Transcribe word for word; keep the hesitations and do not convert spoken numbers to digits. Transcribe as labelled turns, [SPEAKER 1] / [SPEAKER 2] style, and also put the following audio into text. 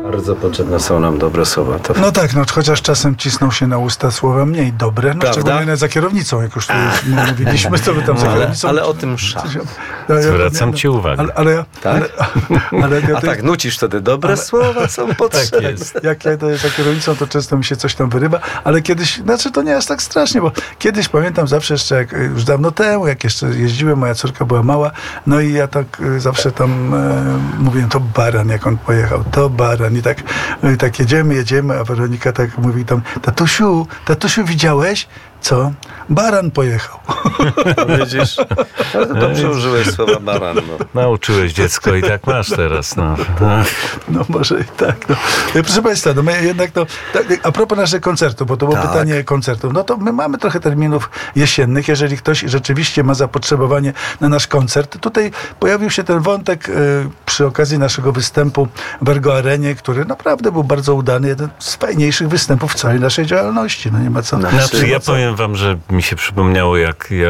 [SPEAKER 1] Bardzo potrzebne są nam dobre słowa. To...
[SPEAKER 2] No tak, no chociaż czasem cisną się na usta słowa mniej dobre, no
[SPEAKER 1] Prawda?
[SPEAKER 2] szczególnie za kierownicą, jak już tu mówiliśmy, co by tam za
[SPEAKER 1] ale,
[SPEAKER 2] kierownicą.
[SPEAKER 1] ale o tym msza.
[SPEAKER 2] No, ja-
[SPEAKER 3] Zwracam
[SPEAKER 2] no,
[SPEAKER 3] ci uwagę.
[SPEAKER 2] Ale, ale, ja-
[SPEAKER 1] Tak?
[SPEAKER 2] ale, ale ja
[SPEAKER 1] A
[SPEAKER 2] to-
[SPEAKER 1] tak, nucisz wtedy. Dobre słowa są potrzebne.
[SPEAKER 3] jest.
[SPEAKER 2] Jak ja to za kierownicą, to często mi się coś tam wyrywa, ale kiedyś, znaczy to nie aż tak strasznie, bo kiedyś pamiętam zawsze jeszcze, jak, już dawno temu, jak jeszcze jeździłem, moja córka była mała, no i ja tak y, zawsze tam e, mówiłem, to baran, jak on pojechał, to baran i tak, no i tak jedziemy, jedziemy, a Weronika tak mówi tam, tatusiu, tatusiu widziałeś? Co? Baran pojechał.
[SPEAKER 1] Widzisz? Ale to dobrze użyłeś słowa baran. No.
[SPEAKER 3] Nauczyłeś dziecko i tak masz teraz. No.
[SPEAKER 2] No może i tak. No. Proszę Państwa, no my jednak to, tak, a propos naszych koncertów, bo to było
[SPEAKER 1] Tak.
[SPEAKER 2] pytanie koncertów, no to my mamy trochę terminów jesiennych, jeżeli ktoś rzeczywiście ma zapotrzebowanie na nasz koncert. Tutaj pojawił się ten wątek y, przy okazji naszego występu w Ergo Arenie, który naprawdę był bardzo udany, jeden z fajniejszych występów w całej naszej działalności. No nie ma co.
[SPEAKER 1] No.
[SPEAKER 3] Znaczy, ja powiem wam, że mi się przypomniało, jak, jak